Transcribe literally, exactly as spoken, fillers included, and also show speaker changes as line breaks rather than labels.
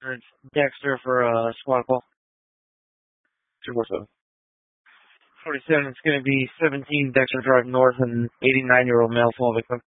It's Dexter for uh, squad call.
two four seven.
forty-seven, it's going to be seventeen Dexter Drive North, and eighty-nine-year-old male fall victim.